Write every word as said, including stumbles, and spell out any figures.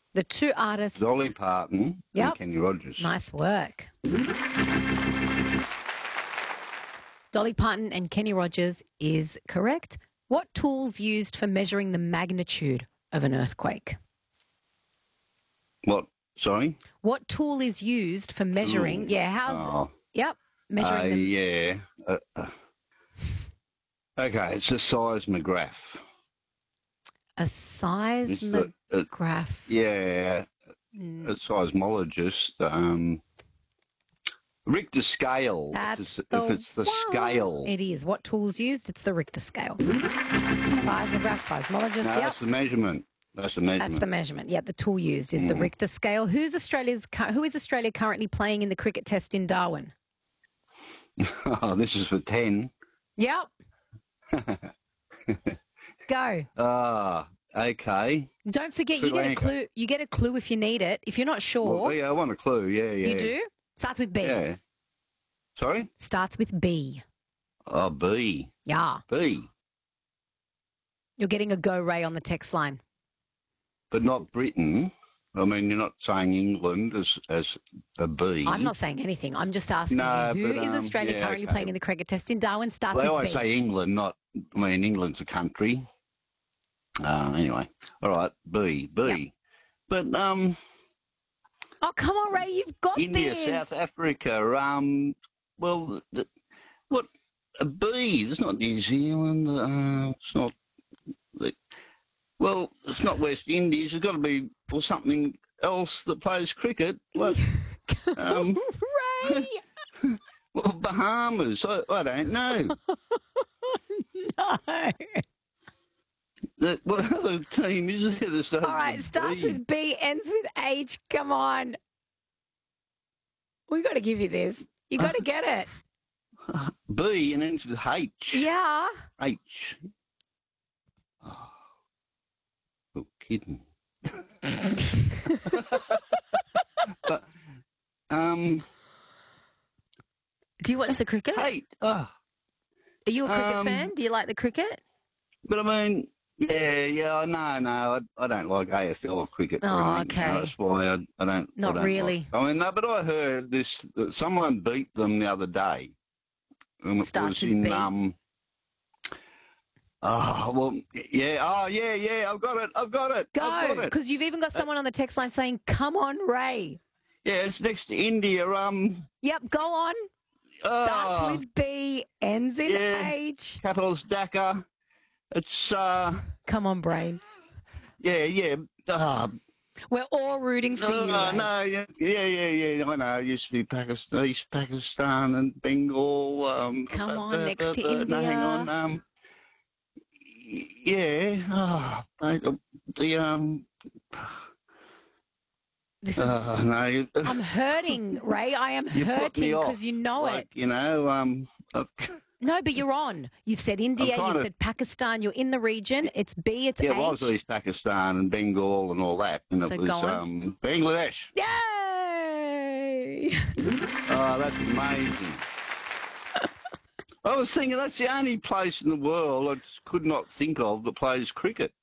The two artists. Dolly Parton Yep. and Kenny Rogers. Nice work. Dolly Parton and Kenny Rogers is correct. What tool's used for measuring the magnitude of an earthquake? What? Sorry? What tool is used for measuring? Ooh. Yeah, how's... Oh. Yep, measuring Uh, the... yeah. Uh, uh. Okay, it's a seismograph. A It's the- seismograph. uh, yeah, Mm. a seismologist. Um, Richter scale. That's if it's, the if it's the one. scale. It is. What tool's used? It's the Richter scale. Seismograph, seismologist, No, yep. that's the measurement. That's the measurement. That's the measurement. Yeah, the tool used is the Mm. Richter scale. Who's Australia's? cu- Who is Australia currently playing in the cricket test in Darwin? Oh, this is for ten. Yep. Go. Ah, okay. Don't forget, Sri you get a Lanka. clue. You get a clue if you need it. If you're not sure, Well, yeah, I want a clue. Yeah, yeah. you do. Starts with B. Yeah. Sorry? Starts with B. Oh, B. Yeah. B. You're getting a go, Ray, on the text line. But not Britain. I mean, you're not saying England as as a B. I'm not saying anything. I'm just asking No, you, who but, is um, Australia yeah, currently okay. playing in the cricket test in Darwin? Starts Well, they with always B. say England, not. I mean, England's a country. Uh, anyway, all right, B, B. Yep. But um, Oh, come on, Ray, you've got India, this. South Africa. Um, well, the, what a B? It's not New Zealand. Uh, it's not. The, well, it's not West Indies. It's got to be or something else that plays cricket. What? um, Ray! well, Bahamas. I, I don't know. No. The, what other team is there that starts All right, with starts B? with B, ends with H. Come on. We got to give you this. You got to get it. B and ends with H. Yeah. H. Oh, you're kidding. but, um, Do you watch the cricket? Are H. Oh, you a cricket um, fan? Do you like the cricket? but I mean, yeah, yeah, no, no, I, I don't like A F L or cricket. or Oh, anything, you know, okay. That's why I, I don't. Not I don't really. Like, I mean, no, but I heard this. That someone beat them the other day. And it Starts was with in B. um. Oh well, yeah. Oh yeah, yeah. I've got it. I've got it. I've Go, got it. because you've even got someone on the text line saying, come on, Ray. Yeah, it's next to India. Um. Yep, go on. Starts Oh, with B, ends in yeah. H. capital's Dhaka. It's uh. Come on, brain. Yeah, yeah. Uh, We're all rooting for no, you, Ray. no, yeah, yeah, yeah, yeah. I know. It used to be Pakistan, East Pakistan, and Bengal. Um, Come uh, on, uh, next uh, to uh, India. No, hang on. Um. y- Yeah. Oh, mate, uh, the um. This is... Uh, no. you- I'm hurting, Ray. I am You put me hurting off, because you know like, it. You know, um, uh, No, but you're on. You've said India, trying you've to- said Pakistan, you're in the region. It's B, it's yeah, H. it was East Pakistan and Bengal and all that, and So it was go on. um, Bangladesh. Yay! Oh, that's amazing. I was thinking that's the only place in the world I just could not think of that plays cricket.